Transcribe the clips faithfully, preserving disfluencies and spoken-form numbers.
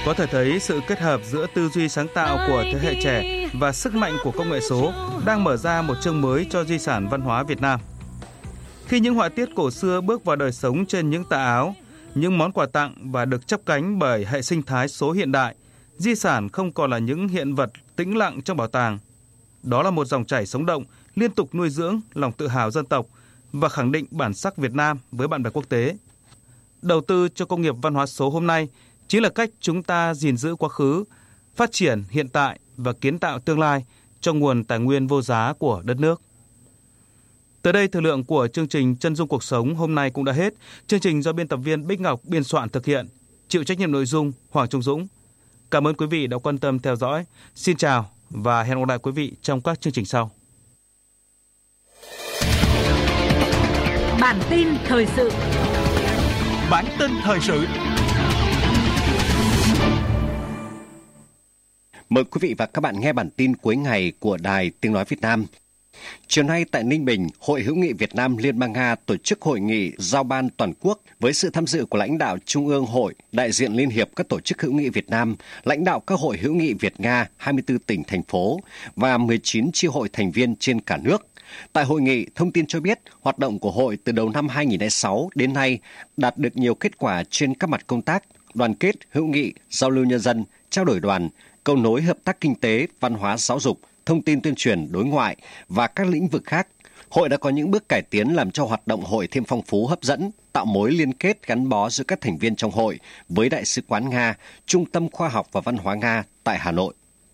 Có thể thấy sự kết hợp giữa tư duy sáng tạo của thế hệ trẻ và sức mạnh của công nghệ số đang mở ra một chương mới cho di sản văn hóa Việt Nam. Khi những họa tiết cổ xưa bước vào đời sống trên những tà áo, những món quà tặng và được chắp cánh bởi hệ sinh thái số hiện đại, di sản không còn là những hiện vật tĩnh lặng trong bảo tàng. Đó là một dòng chảy sống động, liên tục nuôi dưỡng lòng tự hào dân tộc và khẳng định bản sắc Việt Nam với bạn bè quốc tế. Đầu tư cho công nghiệp văn hóa số hôm nay chính là cách chúng ta gìn giữ quá khứ, phát triển hiện tại và kiến tạo tương lai cho nguồn tài nguyên vô giá của đất nước. Tới đây, thời lượng của chương trình Chân dung cuộc sống hôm nay cũng đã hết. Chương trình do biên tập viên Bích Ngọc biên soạn thực hiện, chịu trách nhiệm nội dung Hoàng Trung Dũng. Cảm ơn quý vị đã quan tâm theo dõi. Xin chào và hẹn gặp lại quý vị trong các chương trình sau. Bản tin thời sự. Bản tin thời sự. Mời quý vị và các bạn nghe bản tin cuối ngày của Đài Tiếng nói Việt Nam. Chiều nay tại Ninh Bình, Hội hữu nghị Việt Nam Liên bang Nga tổ chức hội nghị giao ban toàn quốc với sự tham dự của lãnh đạo Trung ương Hội, đại diện Liên hiệp các tổ chức hữu nghị Việt Nam, lãnh đạo các hội hữu nghị Việt Nga hai mươi tư tỉnh, thành phố và mười chín chi hội thành viên trên cả nước. Tại hội nghị, thông tin cho biết hoạt động của hội từ đầu năm hai nghìn không trăm lẻ sáu đến nay đạt được nhiều kết quả trên các mặt công tác, đoàn kết, hữu nghị, giao lưu nhân dân, trao đổi đoàn, cầu nối hợp tác kinh tế, văn hóa, giáo dục, thông tin tuyên truyền, đối ngoại và các lĩnh vực khác. Hội đã có những bước cải tiến làm cho hoạt động hội thêm phong phú, hấp dẫn, tạo mối liên kết gắn bó giữa các thành viên trong hội với Đại sứ quán Nga, Trung tâm Khoa học và Văn hóa Nga tại Hà Nội.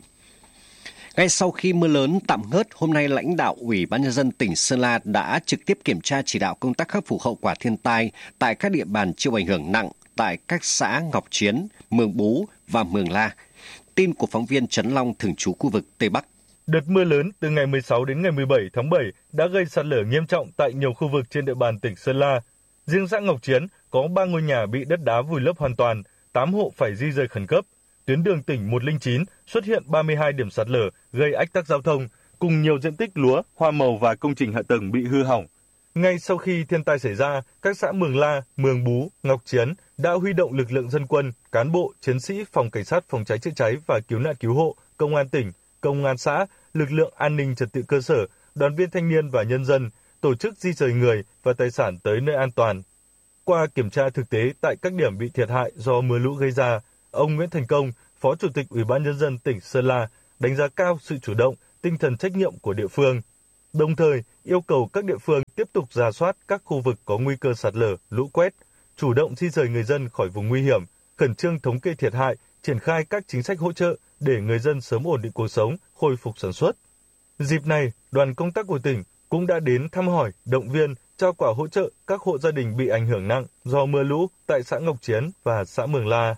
Ngay sau khi mưa lớn tạm ngớt, hôm nay lãnh đạo Ủy ban Nhân dân tỉnh Sơn La đã trực tiếp kiểm tra chỉ đạo công tác khắc phục hậu quả thiên tai tại các địa bàn chịu ảnh hưởng nặng tại các xã Ngọc Chiến, Mường Bú và Mường La. Tin của phóng viên Trấn Long thường trú khu vực Tây Bắc. Đợt mưa lớn từ ngày mười sáu đến ngày mười bảy tháng bảy đã gây sạt lở nghiêm trọng tại nhiều khu vực trên địa bàn tỉnh Sơn La. Riêng xã Ngọc Chiến có ba ngôi nhà bị đất đá vùi lấp hoàn toàn, tám hộ phải di rời khẩn cấp. Tuyến đường tỉnh một không chín xuất hiện ba mươi hai điểm sạt lở gây ách tắc giao thông, cùng nhiều diện tích lúa, hoa màu và công trình hạ tầng bị hư hỏng. Ngay sau khi thiên tai xảy ra, các xã Mường La, Mường Bú, Ngọc Chiến đã huy động lực lượng dân quân, cán bộ, chiến sĩ phòng cảnh sát phòng cháy chữa cháy và cứu nạn cứu hộ, công an tỉnh, công an xã, lực lượng an ninh trật tự cơ sở, đoàn viên thanh niên và nhân dân tổ chức di rời người và tài sản tới nơi an toàn. Qua kiểm tra thực tế tại các điểm bị thiệt hại do mưa lũ gây ra, ông Nguyễn Thành Công, Phó Chủ tịch Ủy ban Nhân dân tỉnh Sơn La đánh giá cao sự chủ động, tinh thần trách nhiệm của địa phương, đồng thời yêu cầu các địa phương tiếp tục rà soát các khu vực có nguy cơ sạt lở, lũ quét, chủ động di rời người dân khỏi vùng nguy hiểm, khẩn trương thống kê thiệt hại, triển khai các chính sách hỗ trợ để người dân sớm ổn định cuộc sống, khôi phục sản xuất. Dịp này, đoàn công tác của tỉnh cũng đã đến thăm hỏi, động viên, trao quà hỗ trợ các hộ gia đình bị ảnh hưởng nặng do mưa lũ tại xã Ngọc Chiến và xã Mường La.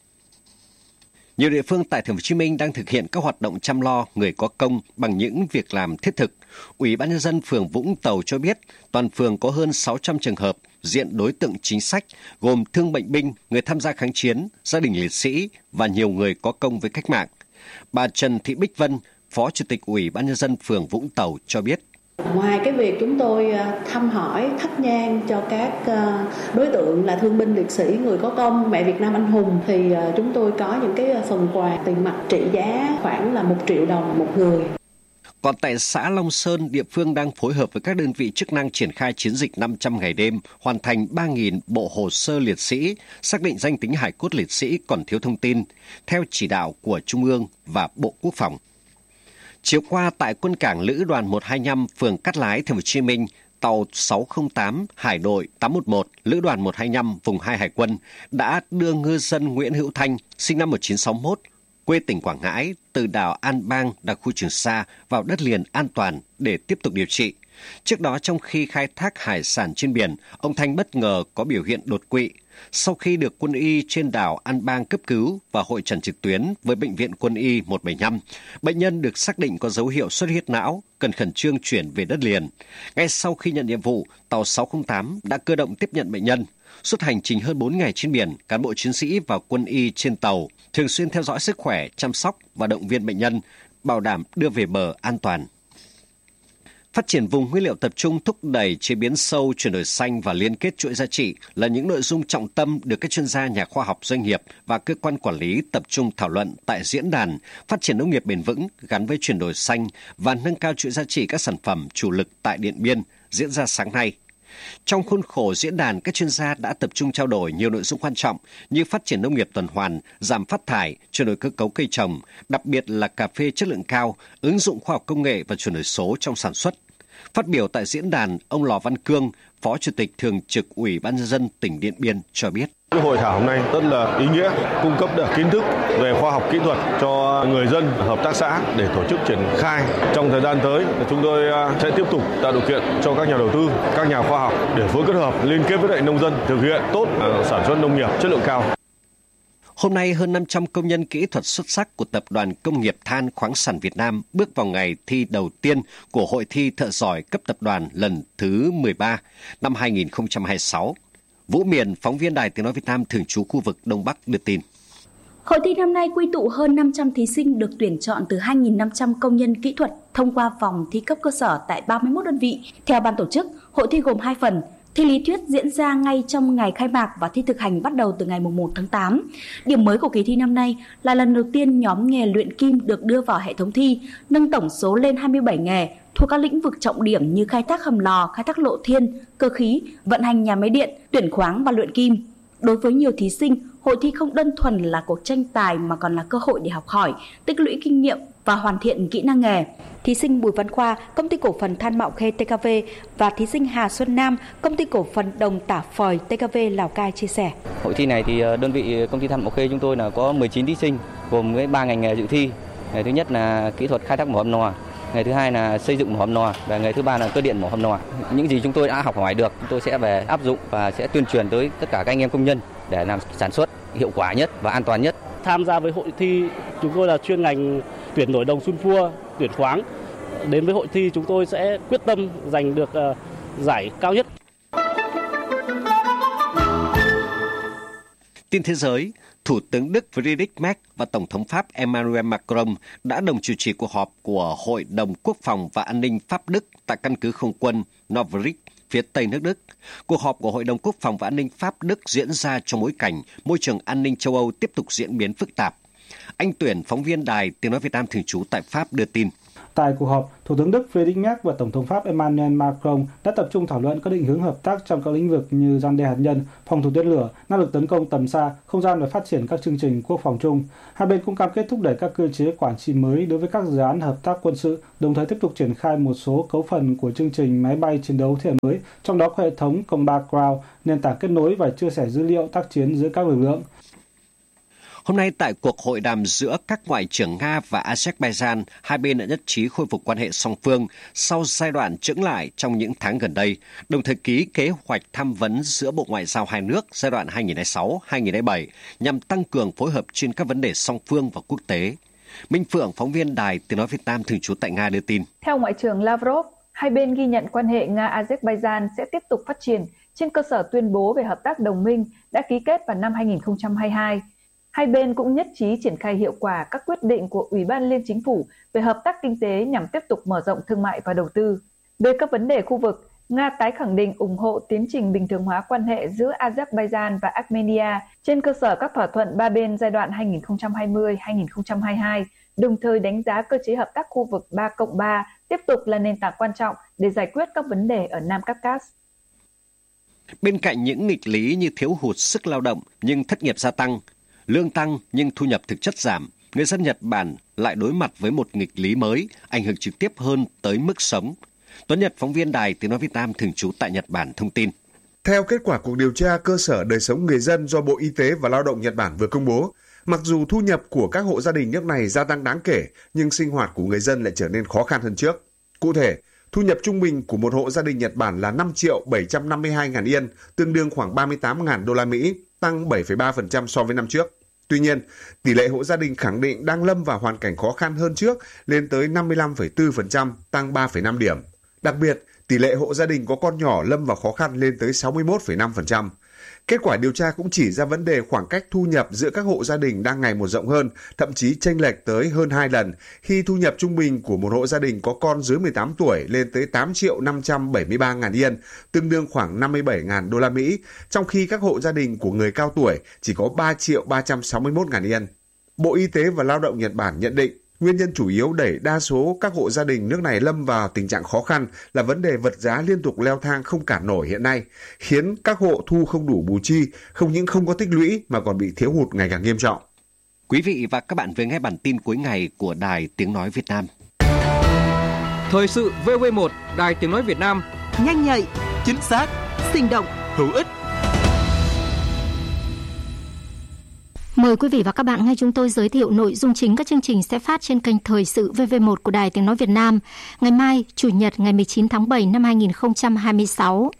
Nhiều địa phương tại Thành phố Hồ Chí Minh đang thực hiện các hoạt động chăm lo người có công bằng những việc làm thiết thực. Ủy ban Nhân dân phường Vũng Tàu cho biết toàn phường có hơn sáu trăm trường hợp diện đối tượng chính sách gồm thương bệnh binh, người tham gia kháng chiến, gia đình liệt sĩ và nhiều người có công với cách mạng. Bà Trần Thị Bích Vân, Phó Chủ tịch Ủy ban Nhân dân phường Vũng Tàu cho biết. Ngoài cái việc chúng tôi thăm hỏi, thắp nhang cho các đối tượng là thương binh liệt sĩ, người có công, mẹ Việt Nam anh hùng, thì chúng tôi có những cái phần quà tiền mặt trị giá khoảng là một triệu đồng một người. Còn tại xã Long Sơn, địa phương đang phối hợp với các đơn vị chức năng triển khai chiến dịch năm trăm ngày đêm, hoàn thành ba nghìn bộ hồ sơ liệt sĩ, xác định danh tính hài cốt liệt sĩ còn thiếu thông tin, theo chỉ đạo của Trung ương và Bộ Quốc phòng. Chiều qua tại quân cảng Lữ đoàn một hai năm, phường Cát Lái, Thành phố Hồ Chí Minh, tàu sáu không tám Hải đội tám một một, Lữ đoàn một hai năm vùng hai Hải quân đã đưa ngư dân Nguyễn Hữu Thanh, sinh năm một nghìn chín trăm sáu mươi mốt, quê tỉnh Quảng Ngãi, từ đảo An Bang, đặc khu Trường Sa vào đất liền an toàn để tiếp tục điều trị. Trước đó, trong khi khai thác hải sản trên biển, ông Thanh bất ngờ có biểu hiện đột quỵ. Sau khi được quân y trên đảo An Bang cấp cứu và hội trần trực tuyến với Bệnh viện Quân y một bảy năm, bệnh nhân được xác định có dấu hiệu xuất huyết não, cần khẩn trương chuyển về đất liền. Ngay sau khi nhận nhiệm vụ, tàu sáu không tám đã cơ động tiếp nhận bệnh nhân. Suốt hành trình hơn bốn ngày trên biển, cán bộ chiến sĩ và quân y trên tàu thường xuyên theo dõi sức khỏe, chăm sóc và động viên bệnh nhân, bảo đảm đưa về bờ an toàn. Phát triển vùng nguyên liệu tập trung, thúc đẩy chế biến sâu, chuyển đổi xanh và liên kết chuỗi giá trị là những nội dung trọng tâm được các chuyên gia, nhà khoa học, doanh nghiệp và cơ quan quản lý tập trung thảo luận tại diễn đàn Phát triển nông nghiệp bền vững gắn với chuyển đổi xanh và nâng cao chuỗi giá trị các sản phẩm chủ lực tại Điện Biên diễn ra sáng nay. Trong khuôn khổ diễn đàn, các chuyên gia đã tập trung trao đổi nhiều nội dung quan trọng như phát triển nông nghiệp tuần hoàn, giảm phát thải, chuyển đổi cơ cấu cây trồng, đặc biệt là cà phê chất lượng cao, ứng dụng khoa học công nghệ và chuyển đổi số trong sản xuất. Phát biểu tại diễn đàn, ông Lò Văn Cương, Phó Chủ tịch Thường trực Ủy ban Nhân dân tỉnh Điện Biên cho biết. Hội thảo hôm nay rất là ý nghĩa, cung cấp được kiến thức về khoa học kỹ thuật cho người dân, hợp tác xã để tổ chức triển khai. Trong thời gian tới, chúng tôi sẽ tiếp tục tạo điều kiện cho các nhà đầu tư, các nhà khoa học để phối kết hợp liên kết với lại nông dân thực hiện tốt sản xuất nông nghiệp chất lượng cao. Hôm nay, hơn năm trăm công nhân kỹ thuật xuất sắc của Tập đoàn Công nghiệp Than khoáng sản Việt Nam bước vào ngày thi đầu tiên của Hội thi Thợ giỏi cấp tập đoàn lần thứ mười ba năm hai nghìn không trăm hai mươi sáu. Vũ Miền, phóng viên Đài Tiếng nói Việt Nam thường trú khu vực Đông Bắc đưa tin. Hội thi năm nay quy tụ hơn năm trăm thí sinh được tuyển chọn từ hai nghìn năm trăm công nhân kỹ thuật thông qua vòng thi cấp cơ sở tại ba mươi mốt đơn vị. Theo ban tổ chức, hội thi gồm hai phần. Thi lý thuyết diễn ra ngay trong ngày khai mạc và thi thực hành bắt đầu từ ngày mùng một tháng tám. Điểm mới của kỳ thi năm nay là lần đầu tiên nhóm nghề luyện kim được đưa vào hệ thống thi, nâng tổng số lên hai mươi bảy nghề thuộc các lĩnh vực trọng điểm như khai thác hầm lò, khai thác lộ thiên, cơ khí, vận hành nhà máy điện, tuyển khoáng và luyện kim. Đối với nhiều thí sinh, hội thi không đơn thuần là cuộc tranh tài mà còn là cơ hội để học hỏi, tích lũy kinh nghiệm và hoàn thiện kỹ năng nghề. Thí sinh Bùi Văn Khoa, Công ty cổ phần Than Mạo Khê tê ca vê và thí sinh Hà Xuân Nam, Công ty cổ phần Đồng Tả Phời tê ca vê Lào Cai chia sẻ. Hội thi này thì đơn vị Công ty Than Mạo Khê chúng tôi là có mười chín thí sinh gồm với ba ngành nghề dự thi. Nghề thứ nhất là kỹ thuật khai thác mỏ hầm lò, nghề thứ hai là xây dựng mỏ hầm lò và nghề thứ ba là cơ điện mỏ hầm lò. Những gì chúng tôi đã học hỏi được, chúng tôi sẽ về áp dụng và sẽ tuyên truyền tới tất cả các anh em công nhân để làm sản xuất hiệu quả nhất và an toàn nhất. Tham gia với hội thi, chúng tôi là chuyên ngành tuyển nổi đồng sunfua, tuyển khoáng. Đến với hội thi chúng tôi sẽ quyết tâm giành được uh, giải cao nhất. Tin thế giới, Thủ tướng Đức Friedrich Merz và Tổng thống Pháp Emmanuel Macron đã đồng chủ trì cuộc họp của Hội đồng Quốc phòng và An ninh Pháp Đức tại căn cứ không quân Novrich, phía tây nước Đức. Cuộc họp của Hội đồng Quốc phòng và An ninh Pháp Đức diễn ra trong bối cảnh môi trường an ninh châu Âu tiếp tục diễn biến phức tạp. Anh Tuyển, phóng viên Đài Tiếng nói Việt Nam thường trú tại Pháp đưa tin. Tại cuộc họp, Thủ tướng Đức Friedrich Merz và Tổng thống Pháp Emmanuel Macron đã tập trung thảo luận các định hướng hợp tác trong các lĩnh vực như răn đe hạt nhân, phòng thủ tên lửa, năng lực tấn công tầm xa, không gian và phát triển các chương trình quốc phòng chung. Hai bên cũng cam kết thúc đẩy các cơ chế quản trị mới đối với các dự án hợp tác quân sự, đồng thời tiếp tục triển khai một số cấu phần của chương trình máy bay chiến đấu thế hệ mới, trong đó có hệ thống Combat Ground, nền tảng kết nối và chia sẻ dữ liệu tác chiến giữa các lực lượng. Hôm nay tại cuộc hội đàm giữa các ngoại trưởng Nga và Azerbaijan, hai bên đã nhất trí khôi phục quan hệ song phương sau giai đoạn chững lại trong những tháng gần đây, đồng thời ký kế hoạch tham vấn giữa Bộ Ngoại giao hai nước giai đoạn hai nghìn không trăm hai mươi sáu đến hai nghìn không trăm hai mươi bảy nhằm tăng cường phối hợp trên các vấn đề song phương và quốc tế. Minh Phượng, phóng viên Đài Tiếng nói Việt Nam thường trú tại Nga đưa tin. Theo Ngoại trưởng Lavrov, hai bên ghi nhận quan hệ Nga-Azerbaijan sẽ tiếp tục phát triển trên cơ sở tuyên bố về hợp tác đồng minh đã ký kết vào năm hai nghìn không trăm hai mươi hai. Hai bên cũng nhất trí triển khai hiệu quả các quyết định của Ủy ban Liên Chính phủ về hợp tác kinh tế nhằm tiếp tục mở rộng thương mại và đầu tư. Về các vấn đề khu vực, Nga tái khẳng định ủng hộ tiến trình bình thường hóa quan hệ giữa Azerbaijan và Armenia trên cơ sở các thỏa thuận ba bên giai đoạn hai nghìn không trăm hai mươi đến hai nghìn không trăm hai mươi hai, đồng thời đánh giá cơ chế hợp tác khu vực ba cộng ba tiếp tục là nền tảng quan trọng để giải quyết các vấn đề ở Nam Caucasus. Bên cạnh những nghịch lý như thiếu hụt sức lao động nhưng thất nghiệp gia tăng, lương tăng nhưng thu nhập thực chất giảm, người dân Nhật Bản lại đối mặt với một nghịch lý mới, ảnh hưởng trực tiếp hơn tới mức sống. Tuấn Nhật, phóng viên Đài Tiếng nói Việt Nam thường trú tại Nhật Bản thông tin. Theo kết quả cuộc điều tra cơ sở đời sống người dân do Bộ Y tế và Lao động Nhật Bản vừa công bố, mặc dù thu nhập của các hộ gia đình nước này gia tăng đáng kể, nhưng sinh hoạt của người dân lại trở nên khó khăn hơn trước. Cụ thể, thu nhập trung bình của một hộ gia đình Nhật Bản là năm triệu bảy trăm năm mươi hai ngàn yên, tương đương khoảng ba mươi tám nghìn đô la Mỹ, tăng bảy phẩy ba phần trăm so với năm trước. Tuy nhiên, tỷ lệ hộ gia đình khẳng định đang lâm vào hoàn cảnh khó khăn hơn trước lên tới năm mươi lăm phẩy bốn phần trăm, tăng ba phẩy năm điểm. Đặc biệt, tỷ lệ hộ gia đình có con nhỏ lâm vào khó khăn lên tới sáu mươi mốt phẩy năm phần trăm. Kết quả điều tra cũng chỉ ra vấn đề khoảng cách thu nhập giữa các hộ gia đình đang ngày một rộng hơn, thậm chí chênh lệch tới hơn hai lần, khi thu nhập trung bình của một hộ gia đình có con dưới mười tám tuổi lên tới tám triệu năm trăm bảy mươi ba ngàn yên, tương đương khoảng năm mươi bảy ngàn đô la Mỹ, trong khi các hộ gia đình của người cao tuổi chỉ có ba triệu ba trăm sáu mươi mốt ngàn yên. Bộ Y tế và Lao động Nhật Bản nhận định, nguyên nhân chủ yếu đẩy đa số các hộ gia đình nước này lâm vào tình trạng khó khăn là vấn đề vật giá liên tục leo thang không cản nổi hiện nay, khiến các hộ thu không đủ bù chi, không những không có tích lũy mà còn bị thiếu hụt ngày càng nghiêm trọng. Quý vị và các bạn vừa nghe bản tin cuối ngày của Đài Tiếng Nói Việt Nam. Thời sự vê o vê một, Đài Tiếng Nói Việt Nam, nhanh nhạy, chính xác, sinh động, hữu ích. Mời quý vị và các bạn nghe chúng tôi giới thiệu nội dung chính các chương trình sẽ phát trên kênh Thời sự vê vê một của Đài Tiếng Nói Việt Nam ngày mai, Chủ nhật ngày mười chín tháng bảy năm hai nghìn không trăm hai mươi sáu.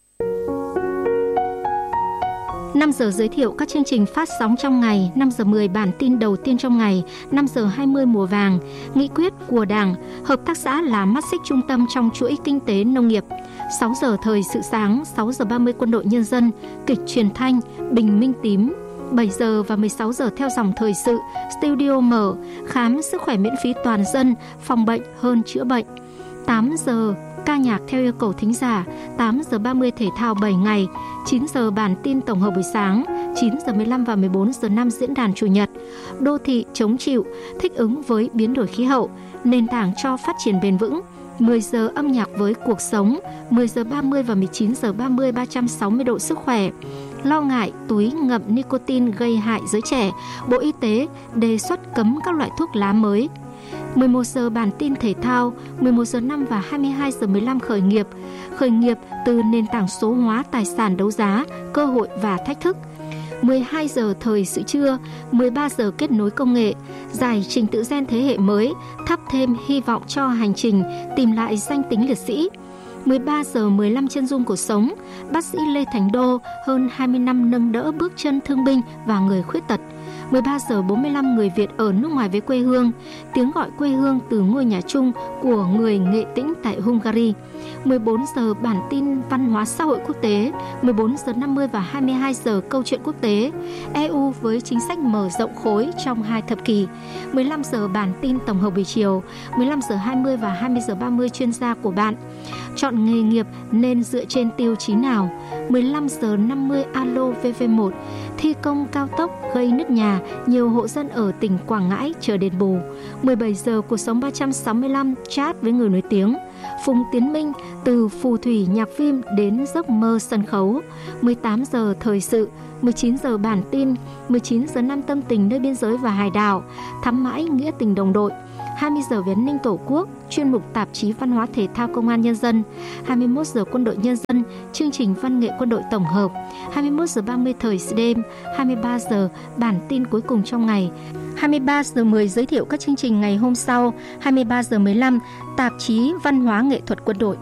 năm giờ giới thiệu các chương trình phát sóng trong ngày, năm giờ mười bản tin đầu tiên trong ngày, năm giờ hai mươi mùa vàng, nghị quyết của Đảng, hợp tác xã là mắt xích trung tâm trong chuỗi kinh tế nông nghiệp. sáu giờ thời sự sáng, sáu giờ ba mươi quân đội nhân dân, kịch truyền thanh, bình minh tím. bảy giờ và mười sáu giờ theo dòng thời sự, studio mở, khám sức khỏe miễn phí toàn dân, phòng bệnh hơn chữa bệnh. tám giờ ca nhạc theo yêu cầu thính giả, tám giờ ba mươi thể thao bảy ngày, chín giờ bản tin tổng hợp buổi sáng, chín giờ mười lăm và mười bốn giờ năm diễn đàn chủ nhật, đô thị chống chịu, thích ứng với biến đổi khí hậu, nền tảng cho phát triển bền vững. mười giờ âm nhạc với cuộc sống, mười giờ ba mươi và mười chín giờ ba mươi ba trăm sáu mươi độ sức khỏe. Lo ngại túi ngậm nicotine gây hại giới trẻ, Bộ Y tế đề xuất cấm các loại thuốc lá mới. mười một giờ bản tin thể thao, mười một giờ năm và hai mươi hai giờ mười lăm khởi nghiệp. Khởi nghiệp từ nền tảng số hóa tài sản đấu giá, cơ hội và thách thức. mười hai giờ thời sự trưa, mười ba giờ kết nối công nghệ, giải trình tự gen thế hệ mới, thắp thêm hy vọng cho hành trình tìm lại danh tính liệt sĩ. mười ba giờ mười lăm chân dung cuộc sống, bác sĩ Lê Thành Đô hơn hai mươi năm nâng đỡ bước chân thương binh và người khuyết tật. mười ba giờ bốn mươi lăm người Việt ở nước ngoài với quê hương, tiếng gọi quê hương từ ngôi nhà chung của người Nghệ Tĩnh tại Hungary. mười bốn giờ bản tin văn hóa xã hội quốc tế, mười bốn giờ năm mươi và hai mươi hai giờ câu chuyện quốc tế, e u với chính sách mở rộng khối trong hai thập kỷ. mười lăm giờ bản tin tổng hợp buổi chiều, mười lăm giờ hai mươi và hai mươi giờ ba mươi chuyên gia của bạn. Chọn nghề nghiệp nên dựa trên tiêu chí nào? mười lăm giờ năm mươi alo vê vê một, thi công cao tốc gây nứt nhà, nhiều hộ dân ở tỉnh Quảng Ngãi chờ đền bù. mười bảy giờ cuộc sống ba trăm sáu mươi lăm chat với người nổi tiếng. Phùng Tiến Minh từ phù thủy nhạc phim đến giấc mơ sân khấu. mười tám giờ thời sự, mười chín giờ bản tin, mười chín giờ năm tâm tình nơi biên giới và hải đảo, thắm mãi nghĩa tình đồng đội. hai mươi giờ về an ninh tổ quốc, chuyên mục tạp chí văn hóa thể thao công an nhân dân. hai mươi mốt giờ quân đội nhân dân, chương trình văn nghệ quân đội tổng hợp. hai mươi mốt giờ ba mươi thời sự đêm, hai mươi ba giờ bản tin cuối cùng trong ngày. hai mươi ba giờ mười giới thiệu các chương trình ngày hôm sau. hai mươi ba giờ mười lăm tạp chí văn hóa nghệ thuật quân đội.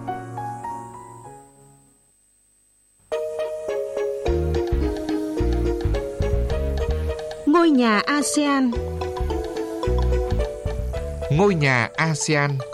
Ngôi nhà a sê an. Ngôi nhà a sê an